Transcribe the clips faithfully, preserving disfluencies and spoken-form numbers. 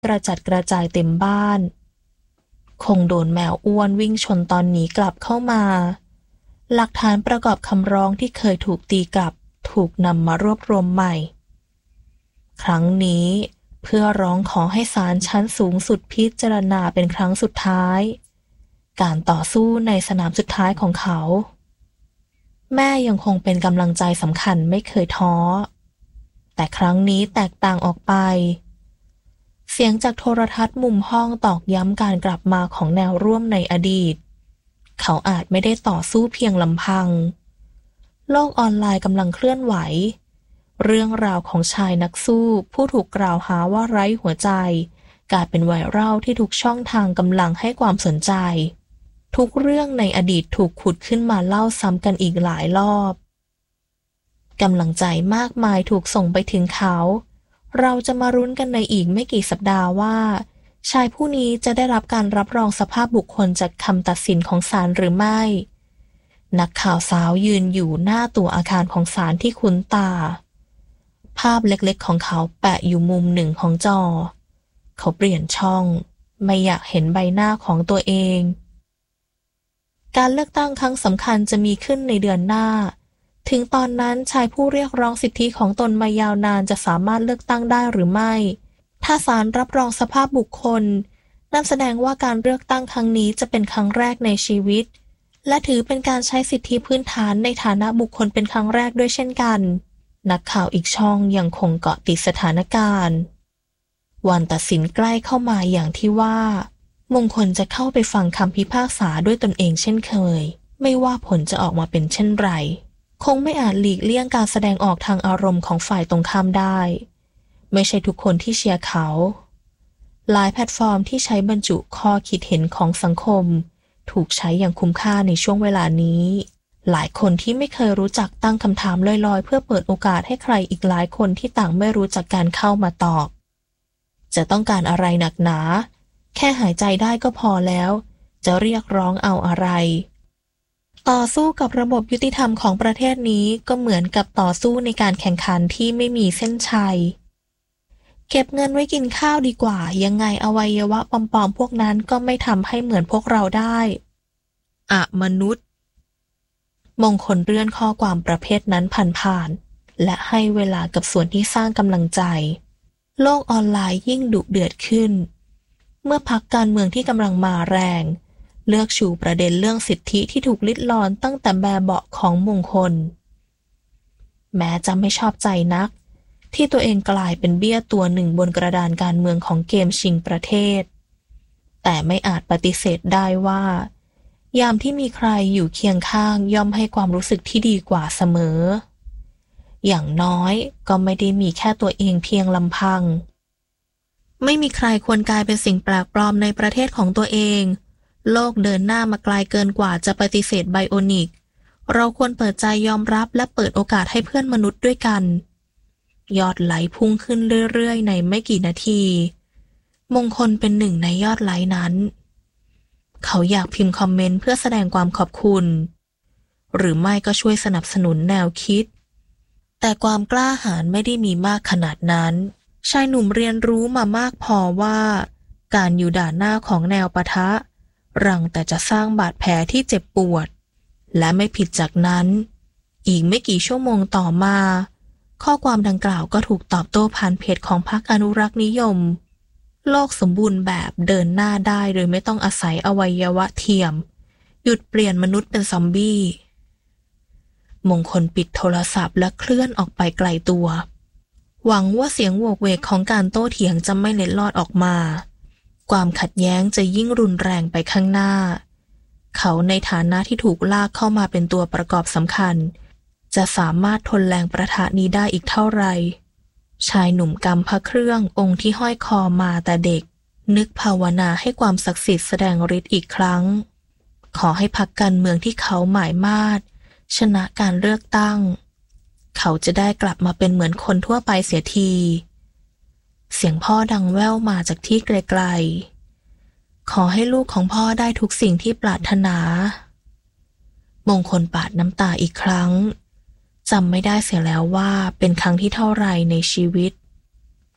กระจัดกระจายเต็มบ้านคงโดนแมวอ้วนวิ่งชนตอนหนีกลับเข้ามาหลักฐานประกอบคำร้องที่เคยถูกตีกลับถูกนำมารวบรวมใหม่ครั้งนี้เพื่อร้องขอให้ศาลชั้นสูงสุดพิจารณาเป็นครั้งสุดท้ายการต่อสู้ในสนามสุดท้ายของเขาแม่ยังคงเป็นกำลังใจสำคัญไม่เคยท้อแต่ครั้งนี้แตกต่างออกไปเสียงจากโทรทัศน์มุมห้องตอกย้ำการกลับมาของแนวร่วมในอดีตเขาอาจไม่ได้ต่อสู้เพียงลำพังโลกออนไลน์กำลังเคลื่อนไหวเรื่องราวของชายนักสู้ผู้ถูกกล่าวหาว่าไร้หัวใจกลายเป็นไวรัลที่ทุกช่องทางกำลังให้ความสนใจทุกเรื่องในอดีตถูกขุดขึ้นมาเล่าซ้ำกันอีกหลายรอบกำลังใจมากมายถูกส่งไปถึงเขาเราจะมารุ้นกันในอีกไม่กี่สัปดาห์ว่าชายผู้นี้จะได้รับการรับรองสภาพบุคคลจากคำตัดสินของศาลหรือไม่นักข่าวสาวยืนอยู่หน้าตัวอาคารของศาลที่คุ้นตาภาพเล็กๆของเขาแปะอยู่มุมหนึ่งของจอเขาเปลี่ยนช่องไม่อยากเห็นใบหน้าของตัวเองการเลือกตั้งครั้งสำคัญจะมีขึ้นในเดือนหน้าถึงตอนนั้นชายผู้เรียกร้องสิทธิของตนมายาวนานจะสามารถเลือกตั้งได้หรือไม่ถ้าศาลรับรองสภาพบุคคลนั่นแสดงว่าการเลือกตั้งครั้งนี้จะเป็นครั้งแรกในชีวิตและถือเป็นการใช้สิทธิพื้นฐานในฐานะบุคคลเป็นครั้งแรกด้วยเช่นกันนักข่าวอีกช่องยังคงเกาะติดสถานการณ์วันตัดสินใกล้เข้ามาอย่างที่ว่ามงคลจะเข้าไปฟังคำพิพากษาด้วยตนเองเช่นเคยไม่ว่าผลจะออกมาเป็นเช่นไรคงไม่อาจหลีกเลี่ยงการแสดงออกทางอารมณ์ของฝ่ายตรงข้ามได้ไม่ใช่ทุกคนที่เชียร์เขาหลายแพลตฟอร์มที่ใช้บรรจุข้อคิดเห็นของสังคมถูกใช้อย่างคุ้มค่าในช่วงเวลานี้หลายคนที่ไม่เคยรู้จักตั้งคำถามลอยๆเพื่อเปิดโอกาสให้ใครอีกหลายคนที่ต่างไม่รู้จักการเข้ามาตอบจะต้องการอะไรหนักหนาแค่หายใจได้ก็พอแล้วจะเรียกร้องเอาอะไรต่อสู้กับระบบยุติธรรมของประเทศนี้ก็เหมือนกับต่อสู้ในการแข่งขันที่ไม่มีเส้นชัยเก็บเงินไว้กินข้าวดีกว่ายังไงอวัยวะปลอมๆพวกนั้นก็ไม่ทำให้เหมือนพวกเราได้อะมนุษย์มงคลเลื่อนข้อความประเภทนั้นผ่านๆและให้เวลากับส่วนที่สร้างกำลังใจโลกออนไลน์ยิ่งดุเดือดขึ้นเมื่อพรรคการเมืองที่กำลังมาแรงเลือกชูประเด็นเรื่องสิทธิที่ถูกลิดรอนตั้งแต่แบบเบาะของมงคลแม้จะไม่ชอบใจนักที่ตัวเองกลายเป็นเบี้ยตัวหนึ่งบนกระดานการเมืองของเกมชิงประเทศแต่ไม่อาจปฏิเสธได้ว่ายามที่มีใครอยู่เคียงข้างย่อมให้ความรู้สึกที่ดีกว่าเสมออย่างน้อยก็ไม่ได้มีแค่ตัวเองเพียงลำพังไม่มีใครควรกลายเป็นสิ่งแปลกปลอมในประเทศของตัวเองโลกเดินหน้ามาไกลเกินกว่าจะปฏิเสธไบโอนิกเราควรเปิดใจยอมรับและเปิดโอกาสให้เพื่อนมนุษย์ด้วยกันยอดไลค์พุ่งขึ้นเรื่อยๆในไม่กี่นาทีมงคลเป็นหนึ่งในยอดไลค์นั้นเขาอยากพิมพ์คอมเมนต์เพื่อแสดงความขอบคุณหรือไม่ก็ช่วยสนับสนุนแนวคิดแต่ความกล้าหาญไม่ได้มีมากขนาดนั้นชายหนุ่มเรียนรู้มามากพอว่าการอยู่ด่านหน้าของแนวปะทะรังแต่จะสร้างบาดแผลที่เจ็บปวดและไม่ผิดจากนั้นอีกไม่กี่ชั่วโมงต่อมาข้อความดังกล่าวก็ถูกตอบโต้ผ่านเพจของพรรคอนุรักษ์นิยมโลกสมบูรณ์แบบเดินหน้าได้โดยไม่ต้องอาศัยอวัยวะเทียมหยุดเปลี่ยนมนุษย์เป็นซอมบี้มงคลปิดโทรศัพท์และเคลื่อนออกไปไกลตัวหวังว่าเสียงโวกเวกของการโต้เถียงจะไม่เล็ดลอดออกมาความขัดแย้งจะยิ่งรุนแรงไปข้างหน้าเขาในฐานะที่ถูกลากเข้ามาเป็นตัวประกอบสำคัญจะสามารถทนแรงประทะนี้ได้อีกเท่าไหร่ชายหนุ่มกำพระเครื่ององค์ที่ห้อยคอมาแต่เด็กนึกภาวนาให้ความศักดิ์สิทธิ์แสดงฤทธิ์อีกครั้งขอให้พรรคการเมืองที่เขาหมายมาศชนะการเลือกตั้งเขาจะได้กลับมาเป็นเหมือนคนทั่วไปเสียทีเสียงพ่อดังแว่วมาจากที่ไกลๆขอให้ลูกของพ่อได้ทุกสิ่งที่ปรารถนามงคลปาดน้ำตาอีกครั้งจำไม่ได้เสียแล้วว่าเป็นครั้งที่เท่าไรในชีวิต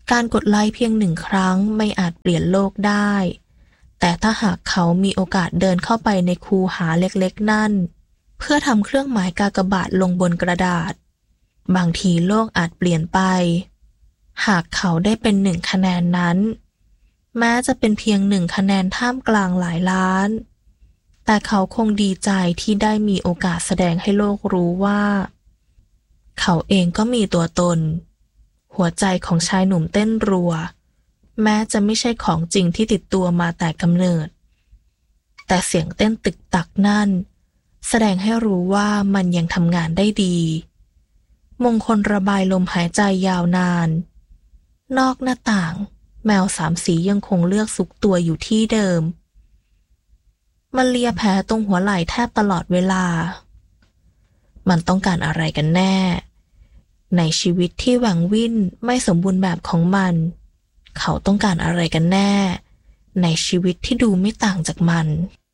การกดไลค์เพียงหนึ่งครั้งไม่อาจเปลี่ยนโลกได้แต่ถ้าหากเขามีโอกาสเดินเข้าไปในคูหาเล็กๆนั่นเพื่อทำเครื่องหมายกากบาทลงบนกระดาษบางทีโลกอาจเปลี่ยนไปหากเขาได้เป็นหนึ่งคะแนนนั้นแม้จะเป็นเพียงหนึ่งคะแนนท่ามกลางหลายล้านแต่เขาคงดีใจที่ได้มีโอกาสแสดงให้โลกรู้ว่าเขาเองก็มีตัวตนหัวใจของชายหนุ่มเต้นรัวแม้จะไม่ใช่ของจริงที่ติดตัวมาแต่กำเนิดแต่เสียงเต้นตึกตักนั่นแสดงให้รู้ว่ามันยังทำงานได้ดีมงคลระบายลมหายใจยาวนานนอกหน้าต่างแมวสามสียังคงเลือกซุกตัวอยู่ที่เดิมมันเลียแผลตรงหัวไหล่แทบตลอดเวลามันต้องการอะไรกันแน่ในชีวิตที่แหว่งวิ่นไม่สมบูรณ์แบบของมันเขาต้องการอะไรกันแน่ในชีวิตที่ดูไม่ต่างจากมัน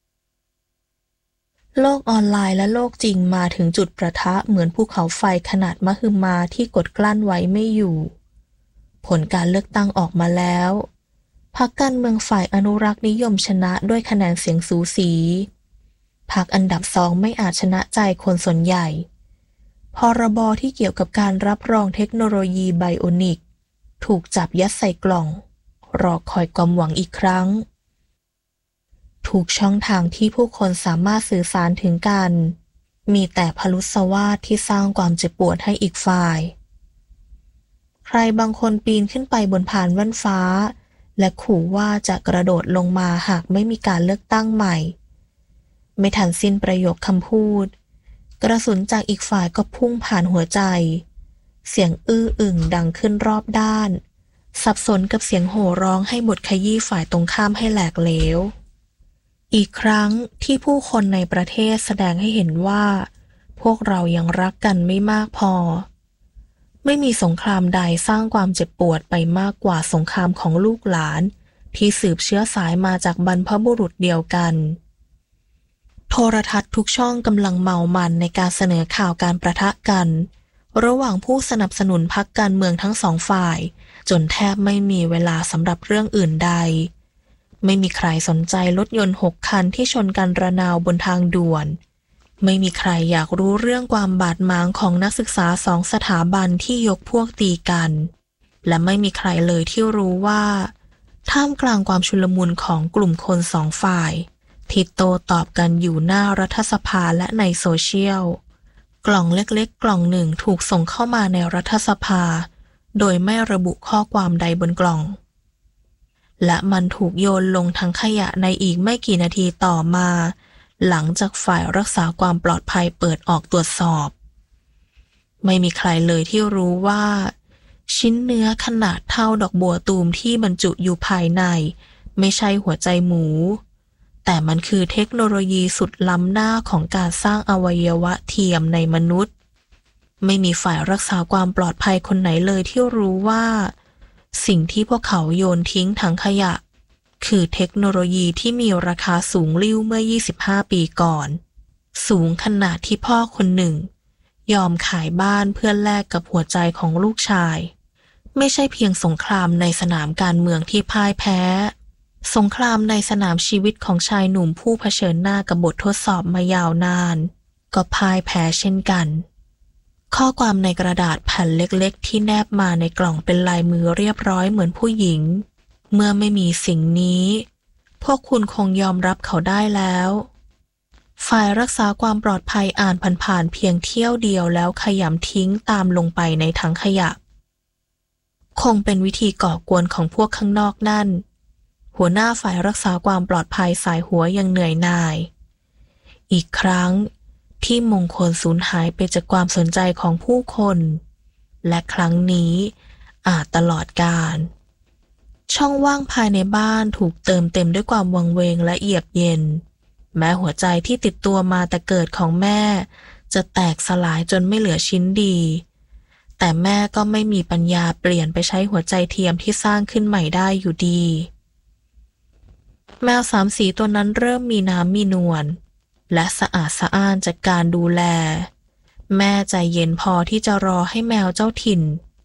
โลกออนไลน์และโลกจริงมาถึงจุดประทะเหมือนภูเขาไฟขนาดมหึมาที่กดกลั้นไว้ไม่อยู่ผลการเลือกตั้งออกมาแล้วพรรคการเมืองฝ่ายอนุรักษ์นิยมชนะด้วยคะแนนเสียงสูสีพรรคอันดับสองไม่อาจชนะใจคนส่วนใหญ่พรบที่เกี่ยวกับการรับรองเทคโนโลยีไบโอนิกถูกจับยัดใส่กล่องรอคอยความหวังอีกครั้งถูกช่องทางที่ผู้คนสามารถสื่อสารถึงกันมีแต่พลุสวาทที่สร้างความเจ็บปวดให้อีกฝ่ายใครบางคนปีนขึ้นไปบนพานแว่นฟ้าและขู่ว่าจะกระโดดลงมาหากไม่มีการเลือกตั้งใหม่ไม่ทันสิ้นประโยคคำพูดกระสุนจากอีกฝ่ายก็พุ่งผ่านหัวใจเสียงอื้ออึ่งดังขึ้นรอบด้านสับสนกับเสียงโห่ร้องให้บทขยี้ฝ่ายตรงข้ามให้แหลกเหลวอีกครั้งที่ผู้คนในประเทศแสดงให้เห็นว่าพวกเรายังรักกันไม่มากพอไม่มีสงครามใดสร้างความเจ็บปวดไปมากกว่าสงครามของลูกหลานที่สืบเชื้อสายมาจากบรรพบุรุษเดียวกันโทรทัศน์ทุกช่องกำลังเมามันในการเสนอข่าวการประทะกันระหว่างผู้สนับสนุนพรรคการเมืองทั้งสองฝ่ายจนแทบไม่มีเวลาสำหรับเรื่องอื่นใดไม่มีใครสนใจรถยนต์หกคันที่ชนกันระนาวบนทางด่วนไม่มีใครอยากรู้เรื่องความบาดหมางของนักศึกษาสองสถาบันที่ยกพวกตีกันและไม่มีใครเลยที่รู้ว่าท่ามกลางความชุลมุนของกลุ่มคนสองฝ่ายที่โต้ตอบกันอยู่หน้ารัฐสภาและในโซเชียลกล่องเล็กๆกล่องหนึ่งถูกส่งเข้ามาในรัฐสภาโดยไม่ระบุข้อความใดบนกล่องและมันถูกโยนลงถังขยะในอีกไม่กี่นาทีต่อมาหลังจากฝ่ายรักษาความปลอดภัยเปิดออกตรวจสอบไม่มีใครเลยที่รู้ว่าชิ้นเนื้อขนาดเท่าดอกบัวตูมที่บรรจุอยู่ภายในไม่ใช่หัวใจหมูแต่มันคือเทคโนโลยีสุดล้ำหน้าของการสร้างอวัยวะเทียมในมนุษย์ไม่มีฝ่ายรักษาความปลอดภัยคนไหนเลยที่รู้ว่าสิ่งที่พวกเขาโยนทิ้งถังขยะคือเทคโนโลยีที่มีราคาสูงลิ่วเมื่อยี่สิบห้าปีก่อนสูงขนาดที่พ่อคนหนึ่งยอมขายบ้านเพื่อแลกกับหัวใจของลูกชายไม่ใช่เพียงสงครามในสนามการเมืองที่พ่ายแพ้สงครามในสนามชีวิตของชายหนุ่มผู้เผชิญหน้ากับบททดสอบมายาวนานก็พ่ายแพ้เช่นกันข้อความในกระดาษแผ่นเล็กๆที่แนบมาในกล่องเป็นลายมือเรียบร้อยเหมือนผู้หญิงเมื่อไม่มีสิ่งนี้พวกคุณคงยอมรับเขาได้แล้วฝ่ายรักษาความปลอดภัยอ่านผ่านๆเพียงเที่ยวเดียวแล้วขยำทิ้งตามลงไปในถังขยะคงเป็นวิธีก่อกวนของพวกข้างนอกนั่นหัวหน้าฝ่ายรักษาความปลอดภัยสายหัวยังเหนื่อยหน่ายอีกครั้งที่มงคลสูญหายไปจากความสนใจของผู้คนและครั้งนี้อาจตลอดกาลช่องว่างภายในบ้านถูกเติมเต็มด้วยความวังเวงและเอียบเย็นแม้หัวใจที่ติดตัวมาแต่เกิดของแม่จะแตกสลายจนไม่เหลือชิ้นดีแต่แม่ก็ไม่มีปัญญาเปลี่ยนไปใช้หัวใจเทียมที่สร้างขึ้นใหม่ได้อยู่ดีแมวสามสีตัวนั้นเริ่มมีน้ำมีนวลและสะอาดสะอ้านจากการดูแลแม่ใจเย็นพอที่จะรอให้แมวเจ้าถิ่น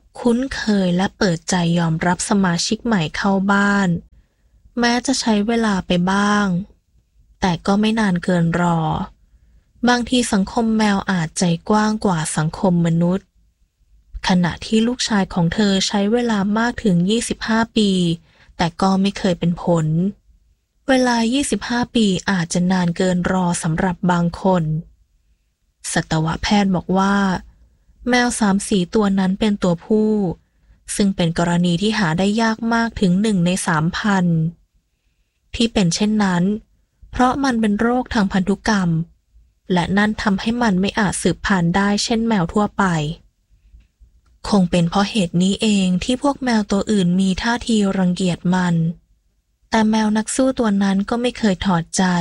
คุ้นเคยและเปิดใจยอมรับสมาชิกใหม่เข้าบ้านแม้จะใช้เวลาไปบ้างแต่ก็ไม่นานเกินรอบางทีสังคมแมวอาจใจกว้างกว่าสังคมมนุษย์ขณะที่ลูกชายของเธอใช้เวลามากถึงยี่สิบห้าปีแต่ก็ไม่เคยเป็นผลเวลายี่สิบห้าปีอาจจะนานเกินรอสำหรับบางคนสัตวแพทย์บอกว่าแมวสามสีตัวนั้นเป็นตัวผู้ซึ่งเป็นกรณีที่หาได้ยากมากถึงหนึ่งในสามพันที่เป็นเช่นนั้นเพราะมันเป็นโรคทางพันธุกรรมและนั่นทำให้มันไม่อาจสืบพันธุ์ได้เช่นแมวทั่วไปคงเป็นเพราะเหตุนี้เองที่พวกแมวตัวอื่นมีท่าทีรังเกียจมันแต่แมวนักสู้ตัวนั้นก็ไม่เคยถอดใจ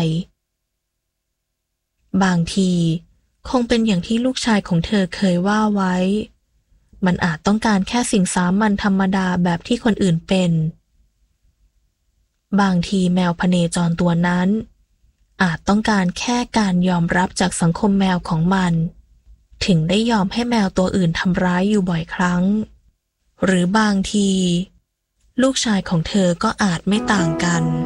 บางทีคงเป็นอย่างที่ลูกชายของเธอเคยว่าไว้มันอาจต้องการแค่สิ่งสามัญธรรมดาแบบที่คนอื่นเป็นบางทีแมวพเนจรตัวนั้นอาจต้องการแค่การยอมรับจากสังคมแมวของมันถึงได้ยอมให้แมวตัวอื่นทำร้ายอยู่บ่อยครั้งหรือบางทีลูกชายของเธอก็อาจไม่ต่างกัน